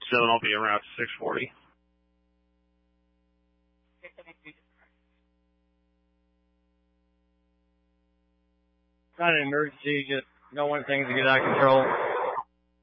7, I'll be around 640. Not an emergency, just don't want things to get out of control.